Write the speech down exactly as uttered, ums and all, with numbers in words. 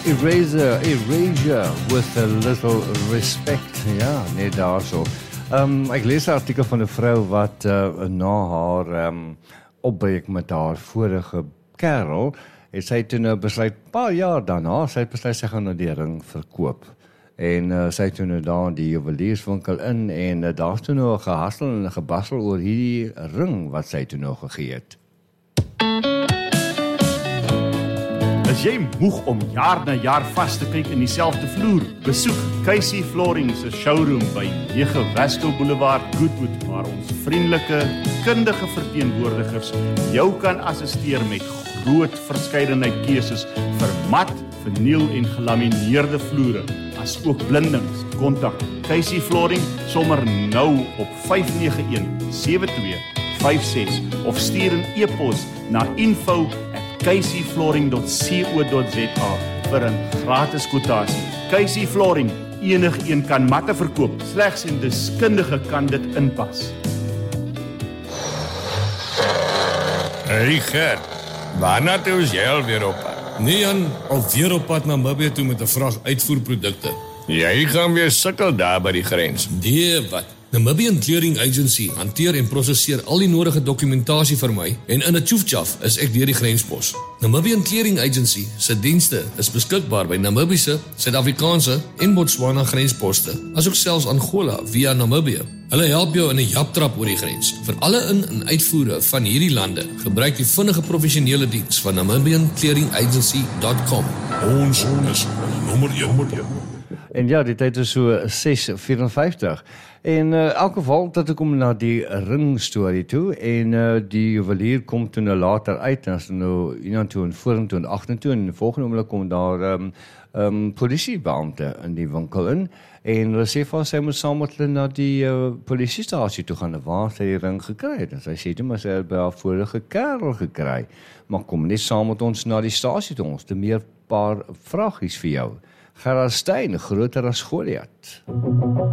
Eraser, Erasure with a little respect. Ja, nee, daar so. Um, ek lees 'n artikel van 'n vrou wat uh, na haar um, opbreek met haar vorige kerel, het sy toe nou besluit, paar jaar daarna, sy het besluit sy gaan nou die ring verkoop. En uh, sy het toe nou daar in die juwelierswinkel in, en uh, daar is toe nou gehassel en gebassel oor hierdie ring wat sy toe nou gegee het. As jy moeg om jaar na jaar vas te kyk in dieselfde vloer, besoek Casey Flooring se showroom by nege Wasco Boulevard, Goodwood, waar ons vriendelike, kundige verteenwoordigers jou kan assisteer met groot verskeidenheid keuses vir mat, verniel en gelamineerde vloere, as ook blindings. Kontak Casey Flooring sommer nou op vyf nege een, sewe twee vyf ses of stuur 'n e-pos na info at casey flooring dot co dot za vir 'n gratis kwotasie. Casey Flooring, enigeen kan matte verkoop, slegs 'n deskundige kan dit inpas. Hey Gert, waarna toe is jy alweer op pad? Nee Jan, alweer op pad na Namibië toe met 'n vrag uitvoerprodukte. Jy gaan weer sukkel daar by die grens. Nee, wat? Namibian Clearing Agency hanteer en prosesseer al die nodige dokumentasie vir my en in 'n tjoefjaf is ek deur die grenspos. Namibian Clearing Agency se dienste is beskikbaar by Namibiese, Suid-Afrikaanse en Botswana grensposte, asook selfs Angola via Namibië. Hulle help jou in 'n japtrap oor die grens. Vir alle in- en uitvoere van hierdie lande, gebruik die vinnige professionele diens van namibian clearing agency dot com. Ons is nommer een. En ja, die tyd is so ses vyf-en-vyftig. En uh, in elk geval, dat ek kom na die ring storie toe, en uh, die juwelier kom toe nou later uit, en as nou iemand toe en vorentoe en agtertoe, en volgende oomblik kom daar um, um, politiebeampte in die winkel in, en hulle sê vir sy moet saam met hulle na die uh, politiestasie toe gaan, waar sy die ring gekry het. En sy sê toe, maar sy het by haar vorige kerel gekry, maar kom net saam met ons na die stasie toe, ons te meer paar vragies vir jou. Gerard Stein, groter as Goliath.